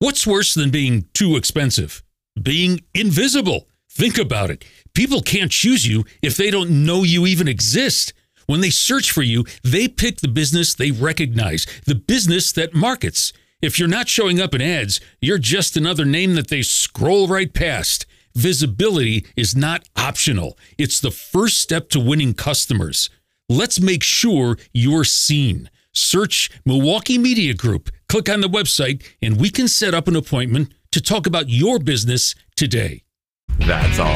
What's worse than being too expensive? Being invisible. Think about it. People can't choose you if they don't know you even exist. When they search for you, they pick the business they recognize, the business that markets. If you're not showing up in ads, you're just another name that they scroll right past. Visibility is not optional. It's the first step to winning customers. Let's make sure you're seen. Search Milwaukee Media Group. Click on the website, and we can set up an appointment to talk about your business today. That's all.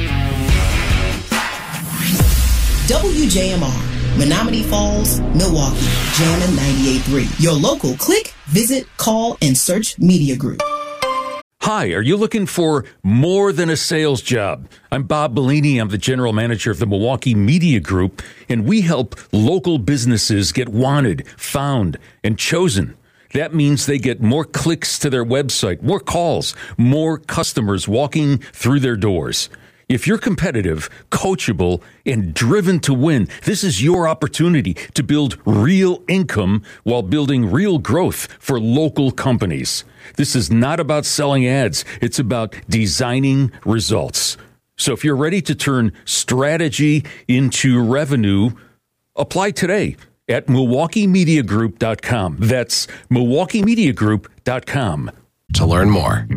WJMR, Menominee Falls, Milwaukee, Jammin' 98.3. Your local click, visit, call, and search media group. Hi, are you looking for more than a sales job? I'm Bob Bellini. I'm the general manager of the Milwaukee Media Group, and we help local businesses get wanted, found, and chosen. That means they get more clicks to their website, more calls, more customers walking through their doors. If you're competitive, coachable, and driven to win, this is your opportunity to build real income while building real growth for local companies. This is not about selling ads. It's about designing results. So if you're ready to turn strategy into revenue, apply today at MilwaukeeMediaGroup.com. That's MilwaukeeMediaGroup.com. To learn more.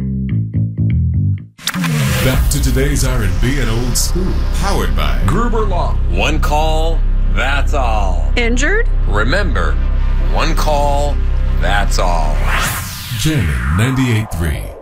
Back to today's R&B and old school, powered by Gruber Law. One call, that's all. Injured? Remember, one call, that's all. Jammin' 98.3.